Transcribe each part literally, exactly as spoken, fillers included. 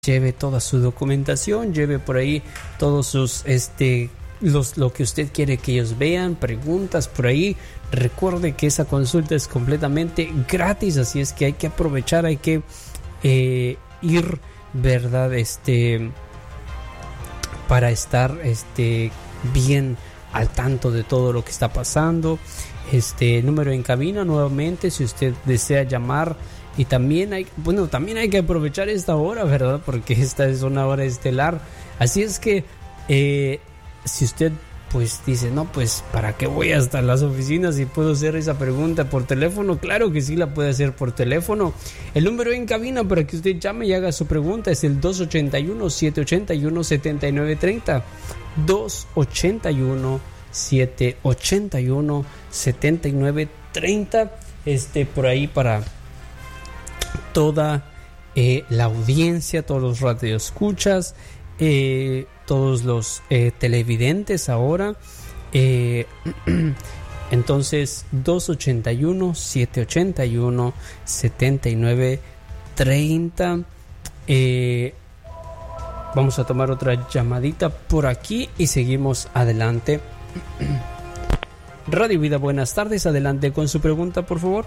lleve toda su documentación, lleve por ahí todos sus, este, los, lo que usted quiere que ellos vean, preguntas por ahí. Recuerde que esa consulta es completamente gratis, así es que hay que aprovechar, hay que eh, ir, ¿verdad? Este, para estar, este, bien al tanto de todo lo que está pasando. Este número en cabina nuevamente, si usted desea llamar. Y también hay, bueno, también hay que aprovechar esta hora, ¿verdad? Porque esta es una hora estelar. Así es que eh, si usted pues dice, no, pues ¿para qué voy hasta las oficinas si puedo hacer esa pregunta por teléfono? Claro que sí la puede hacer por teléfono. El número en cabina para que usted llame y haga su pregunta es el dos ochenta y uno, siete ochenta y uno, setenta y nueve treinta. dos ochenta y uno, siete ochenta y uno, setenta y nueve treinta. Este, por ahí para toda eh, la audiencia, todos los radioescuchas, eh, todos los eh, televidentes ahora. Eh, entonces, dos ochenta y uno, siete ochenta y uno, setenta y nueve treinta. Eh, vamos a tomar otra llamadita por aquí y seguimos adelante. Radio Vida, buenas tardes. Adelante con su pregunta, por favor.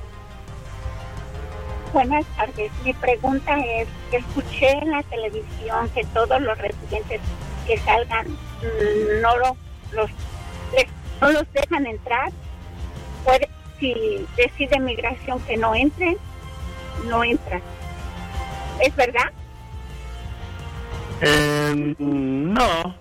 Buenas tardes. Mi pregunta es, escuché en la televisión que todos los residentes que salgan no, lo, los, les, no los dejan entrar. Puede, si decide migración que no entren, no entran. ¿Es verdad? Eh, no.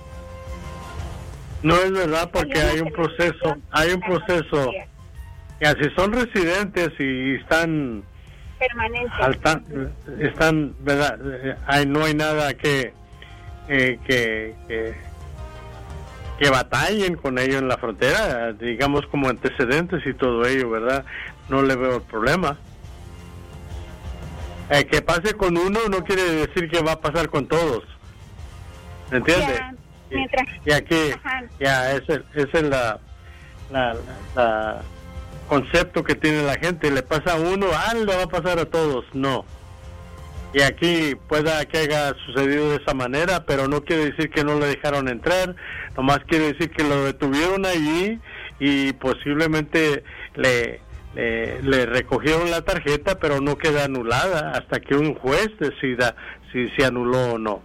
No es verdad, porque hay un proceso, hay un proceso. Y así son residentes y están permanentes, están, verdad, hay, no hay nada que eh, que, que que batallen con ello en la frontera, digamos como antecedentes y todo ello, verdad. No le veo el problema. Eh, que pase con uno no quiere decir que va a pasar con todos, ¿me entiendes? Y, Mientras, y aquí ajá. ya ese es el la, la, la, la concepto que tiene la gente. Le pasa a uno, ah, le va a pasar a todos. No. Y aquí pueda que haya sucedido de esa manera, pero no quiere decir que no le dejaron entrar. Nomás quiere decir que lo detuvieron allí y posiblemente le le, le recogieron la tarjeta, pero no queda anulada hasta que un juez decida si se anuló o no.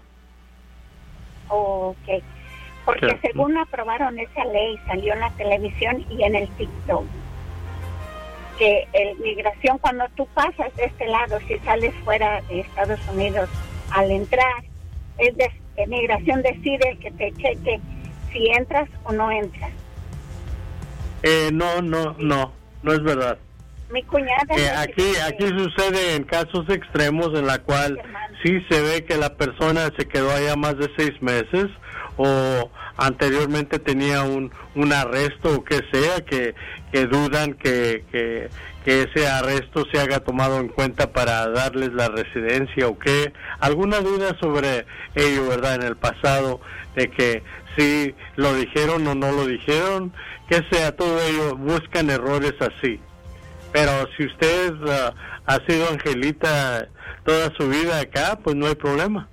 Ok. Porque sí, según aprobaron esa ley, salió en la televisión y en el TikTok, que el migración, cuando tú pasas de este lado, si sales fuera de Estados Unidos, al entrar, es de, de migración decide que te cheque si entras o no entras. Eh, no, no, no, no es verdad. Mi cuñada... Eh, aquí aquí sucede en casos extremos en la cual sí se ve que la persona se quedó allá más de seis meses o anteriormente tenía un, un arresto o que sea, que, que dudan que, que, que ese arresto se haya tomado en cuenta para darles la residencia o que alguna duda sobre ello, ¿verdad? En el pasado, de que si lo dijeron o no lo dijeron, que sea todo ello, buscan errores así. Pero si usted uh, ha sido angelita toda su vida acá, pues no hay problema.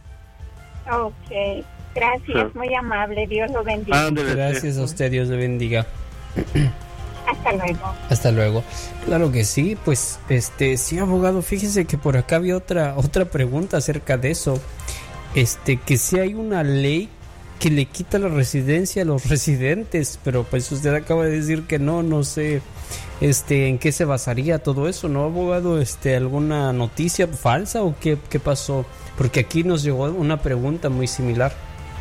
Ok, gracias, sí. Muy amable, Dios lo bendiga. Ándale, gracias sí. A usted, Dios le bendiga. Hasta luego. Hasta luego. Claro que sí, pues, este, sí, abogado, fíjese que por acá había otra, otra pregunta acerca de eso. Este, que si hay una ley que le quita la residencia a los residentes, pero pues usted acaba de decir que no, no sé, este, en qué se basaría todo eso, ¿no, abogado? Este, ¿alguna noticia falsa o qué, qué pasó? Porque aquí nos llegó una pregunta muy similar.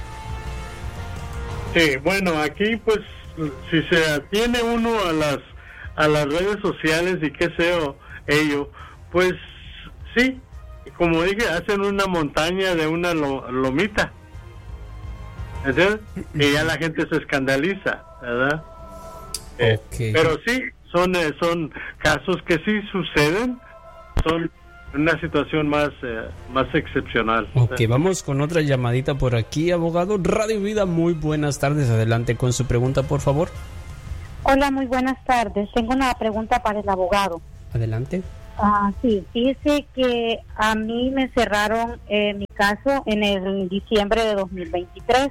Sí, bueno, aquí pues, si se atiene uno a las, a las redes sociales y qué sé yo, ello, pues sí, como dije, hacen una montaña de una lo, lomita. ¿Entiendes? Y ya la gente se escandaliza, ¿verdad? Okay. Eh, pero sí, son eh, son casos que sí suceden, son una situación más eh, más excepcional. Ok, vamos con otra llamadita por aquí, abogado. Radio Vida, muy buenas tardes, adelante con su pregunta, por favor. Hola, muy buenas tardes. Tengo una pregunta para el abogado. Adelante. Ah, sí, dice que a mí me cerraron eh, mi caso en el diciembre de dos mil veintitrés,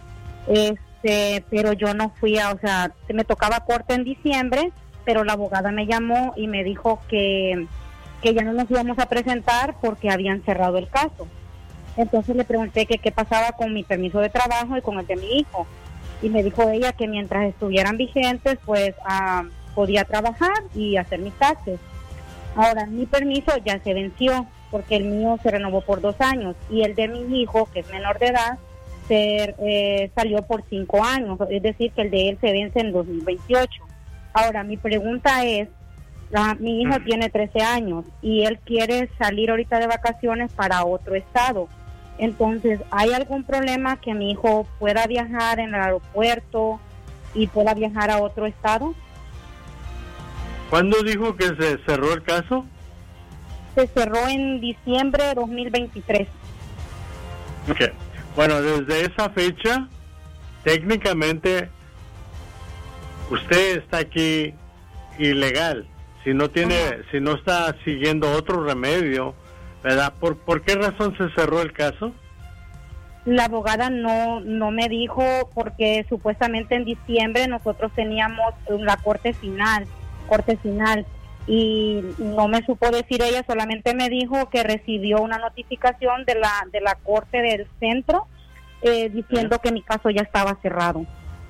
este, pero yo no fui a, o sea, me tocaba corte en diciembre, pero la abogada me llamó y me dijo que, que ya no nos íbamos a presentar porque habían cerrado el caso. Entonces le pregunté que qué pasaba con mi permiso de trabajo y con el de mi hijo, y me dijo ella que mientras estuvieran vigentes, pues ah, podía trabajar y hacer mis taxes. Ahora, mi permiso ya se venció, porque el mío se renovó por dos años, y el de mi hijo, que es menor de edad, se, eh, salió por cinco años, es decir, que el de él se vence en dos mil veintiocho. Ahora, mi pregunta es, la, mi hijo tiene trece años, y él quiere salir ahorita de vacaciones para otro estado. Entonces, ¿hay algún problema que mi hijo pueda viajar en el aeropuerto y pueda viajar a otro estado? ¿Cuándo dijo que se cerró el caso? Se cerró en diciembre de dos mil veintitrés. Ok. Bueno, desde esa fecha, técnicamente, usted está aquí ilegal. Si no tiene, Ajá. si no está siguiendo otro remedio, ¿verdad? ¿Por, por qué razón se cerró el caso? La abogada no, no me dijo, porque supuestamente en diciembre nosotros teníamos la corte final. corte final y no me supo decir ella, solamente me dijo que recibió una notificación de la de la corte del centro eh, diciendo que mi caso ya estaba cerrado.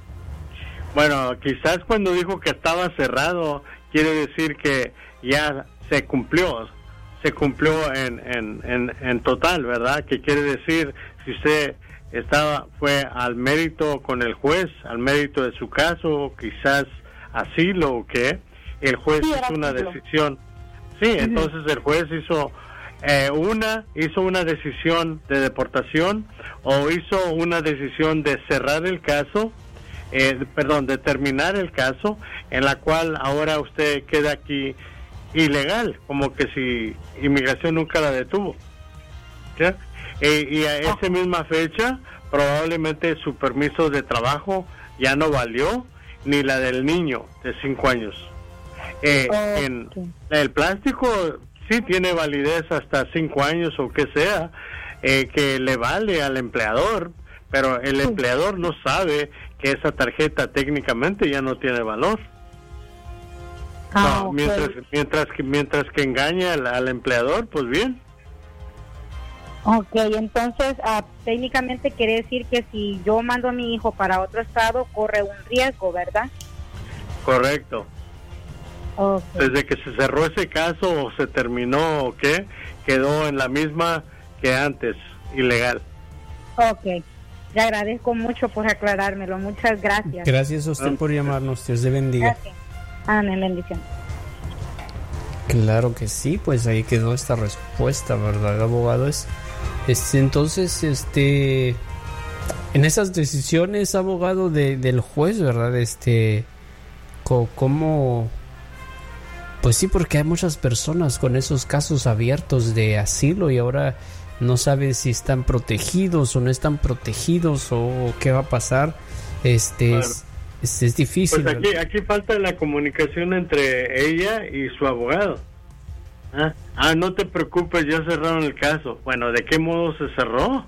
Bueno, quizás cuando dijo que estaba cerrado quiere decir que ya se cumplió, se cumplió en, en, en, en total, ¿verdad? Que quiere decir, si usted estaba fue al mérito con el juez, al mérito de su caso, quizás asilo o qué, el juez sí, hizo una decisión. Sí, uh-huh. Entonces el juez hizo eh, una hizo una decisión de deportación o hizo una decisión de cerrar el caso, eh, perdón, de terminar el caso, en la cual ahora usted queda aquí ilegal, como que si inmigración nunca la detuvo. ¿Sí? E, y a esa oh. misma fecha probablemente su permiso de trabajo ya no valió, ni la del niño de cinco años. Eh, okay. En el plástico sí tiene validez hasta cinco años o que sea, eh, que le vale al empleador, pero el empleador no sabe que esa tarjeta técnicamente ya no tiene valor. Ah, no, okay. mientras mientras que mientras que engaña al, al empleador, pues bien. Ok, entonces uh, técnicamente quiere decir que si yo mando a mi hijo para otro estado corre un riesgo, ¿verdad? Correcto. Okay. Desde que se cerró ese caso o se terminó o qué, quedó en la misma que antes, ilegal. Ok, le agradezco mucho por aclarármelo, muchas gracias. Gracias a usted por llamarnos, Dios le bendiga. Gracias. Amén, bendición. Claro que sí, pues ahí quedó esta respuesta, ¿verdad, abogado? Es, es entonces, este, en esas decisiones, abogado, de, del juez, ¿verdad? Este, ¿cómo...? Pues sí, porque hay muchas personas con esos casos abiertos de asilo y ahora no saben si están protegidos o no están protegidos o qué va a pasar. Este claro. es, es, es difícil. Pues aquí, aquí falta la comunicación entre ella y su abogado. Ah, ah, no te preocupes, ya cerraron el caso. Bueno, ¿de qué modo se cerró?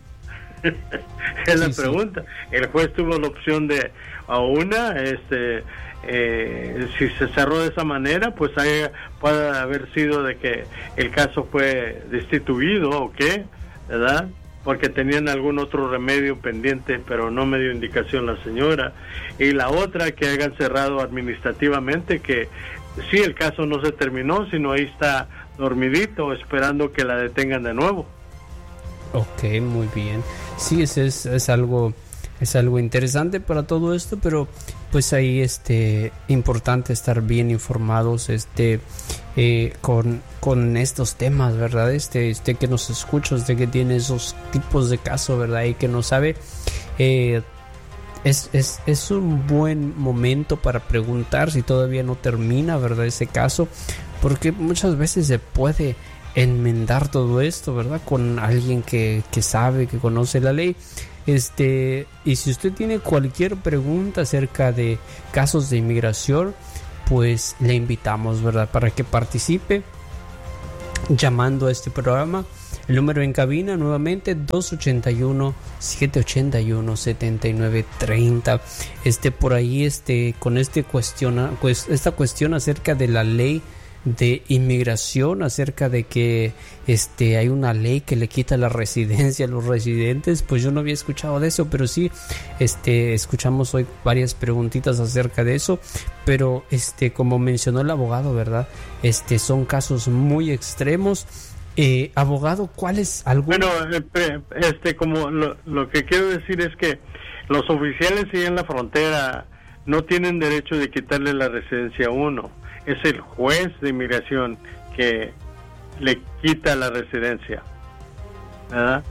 Es la sí, pregunta. Sí. El juez tuvo la opción de a una, este... Eh, si se cerró de esa manera, pues haya, puede haber sido de que el caso fue destituido o qué, ¿verdad? Porque tenían algún otro remedio pendiente, pero no me dio indicación la señora. Y la otra, que hayan cerrado administrativamente, que sí, el caso no se terminó, sino ahí está dormidito, esperando que la detengan de nuevo. Ok, muy bien. Sí, es, es, es algo... Es algo interesante para todo esto, pero pues ahí este importante estar bien informados este eh, con, con estos temas, ¿verdad? Este, este que nos escucha, este que tiene esos tipos de casos, ¿verdad? Y que no sabe, eh, es, es, es un buen momento para preguntar si todavía no termina, ¿verdad? Ese caso, porque muchas veces se puede enmendar todo esto, ¿verdad? Con alguien que, que sabe, que conoce la ley. Este, y si usted tiene cualquier pregunta acerca de casos de inmigración, pues le invitamos, ¿verdad?, para que participe llamando a este programa. El número en cabina nuevamente dos ochenta y uno, siete ochenta y uno, setenta y nueve treinta. Este por ahí este con este cuestiona pues esta cuestión acerca de la ley de inmigración, acerca de que este hay una ley que le quita la residencia a los residentes. Pues yo no había escuchado de eso, pero sí este escuchamos hoy varias preguntitas acerca de eso. Pero este como mencionó el abogado, ¿verdad? Este son casos muy extremos. Eh, abogado, ¿cuál es algún? Bueno, este como lo, lo que quiero decir es que los oficiales ahí en la frontera no tienen derecho de quitarle la residencia a uno. Es el juez de inmigración que le quita la residencia, ¿verdad?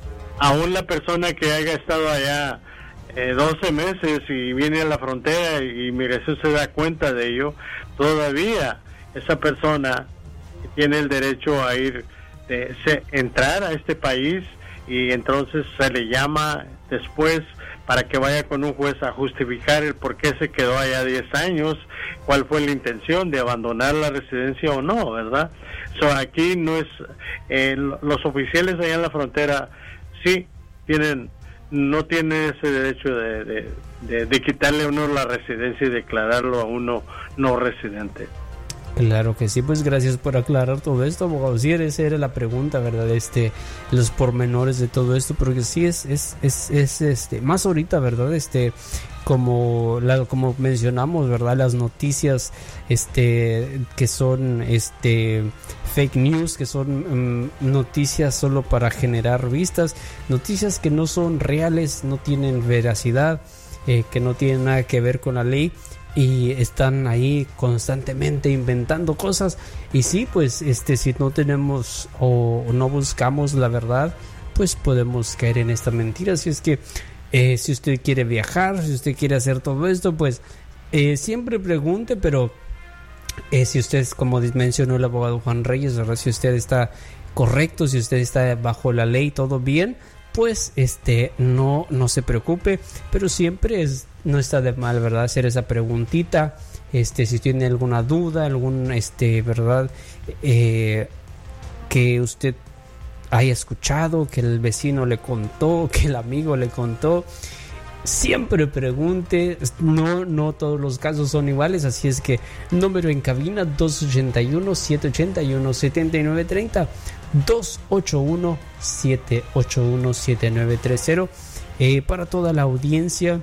Aún la persona que haya estado allá eh, doce meses y viene a la frontera y inmigración se da cuenta de ello, todavía esa persona tiene el derecho a ir, eh, se, entrar a este país, y entonces se le llama después para que vaya con un juez a justificar el por qué se quedó allá diez años, cuál fue la intención de abandonar la residencia o no, ¿verdad? So, aquí no es, eh, los oficiales allá en la frontera sí tienen, no tienen ese derecho de, de, de, de quitarle a uno la residencia y declararlo a uno no residente. Claro que sí, pues gracias por aclarar todo esto, abogado. Sí, esa era la pregunta, ¿verdad? Este, los pormenores de todo esto, porque sí es, es, es, es este, más ahorita, ¿verdad? Este, como la, como mencionamos, ¿verdad? Las noticias, este, que son, este, fake news, que son um, noticias solo para generar vistas, noticias que no son reales, no tienen veracidad, eh, que no tienen nada que ver con la ley. Y están ahí constantemente inventando cosas. Y sí, pues este si no tenemos o no buscamos la verdad, pues podemos caer en esta mentira. Así es que eh, si usted quiere viajar, si usted quiere hacer todo esto, pues eh, siempre pregunte. Pero eh, si usted, como mencionó el abogado Juan Reyes, ¿verdad? Si usted está correcto, si usted está bajo la ley, todo bien, pues este no, no se preocupe. Pero siempre es no está de mal, ¿verdad? Hacer esa preguntita, este, si tiene alguna duda, algún, este, ¿verdad? Eh, que usted haya escuchado, que el vecino le contó, que el amigo le contó, siempre pregunte. No, no todos los casos son iguales, así es que número en cabina dos ochenta y uno, siete ochenta y uno, setenta y nueve treinta, dos ochenta y uno, siete ochenta y uno, setenta y nueve treinta. Eh, para toda la audiencia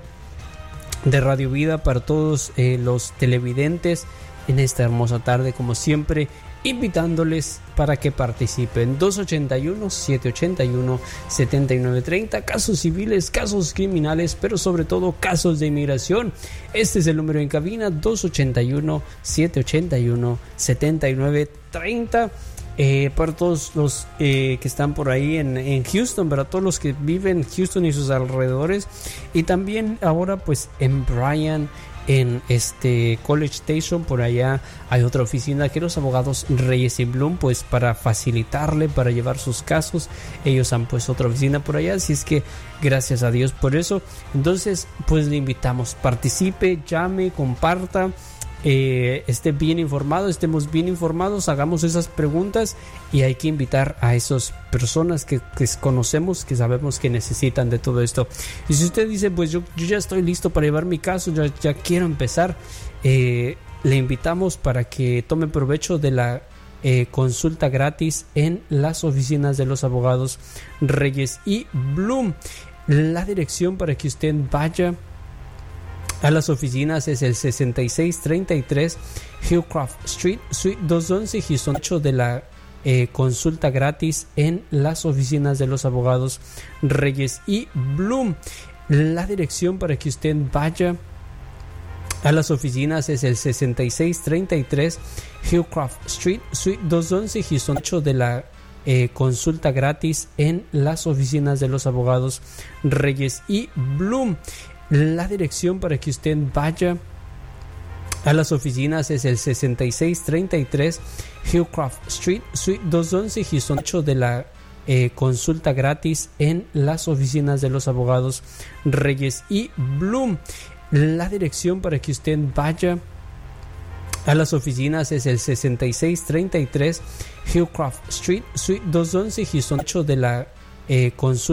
de Radio Vida, para todos eh, los televidentes en esta hermosa tarde, como siempre, invitándoles para que participen. Dos ochenta y uno, siete ochenta y uno, setenta y nueve treinta. Casos civiles, casos criminales, pero sobre todo casos de inmigración. Este es el número en cabina, dos ochenta y uno, siete ochenta y uno, setenta y nueve treinta. Eh, para todos los eh, que están por ahí en, en Houston, para todos los que viven en Houston y sus alrededores, y también ahora pues en Bryan, en este College Station, por allá hay otra oficina que los abogados Reyes y Bloom, pues para facilitarle, para llevar sus casos, ellos han puesto otra oficina por allá, así es que gracias a Dios por eso. Entonces pues le invitamos, participe, llame, comparta. Eh, esté bien informado, estemos bien informados, hagamos esas preguntas, y hay que invitar a esas personas que, que conocemos, que sabemos que necesitan de todo esto. Y si usted dice, pues yo, yo ya estoy listo para llevar mi caso, ya, ya quiero empezar, eh, le invitamos para que tome provecho de la eh, consulta gratis en las oficinas de los abogados Reyes y Bloom. La dirección para que usted vaya a las oficinas es el sesenta y seis treinta y tres Hillcroft Street, Suite doscientos once, Houston. Hecho de la eh, consulta gratis en las oficinas de los abogados Reyes y Bloom. La dirección para que usted vaya a las oficinas es el sesenta y seis treinta y tres Hillcroft Street, Suite doscientos once, Houston. Hecho de la eh, consulta gratis en las oficinas de los abogados Reyes y Bloom. La dirección para que usted vaya a las oficinas es el sesenta y seis treinta y tres Hillcroft Street, Suite doscientos once, Houston. Hecho de la eh, consulta gratis en las oficinas de los abogados Reyes y Bloom. La dirección para que usted vaya a las oficinas es el sesenta y seis treinta y tres Hillcroft Street, Suite doscientos once, Houston. Hecho de la eh, consulta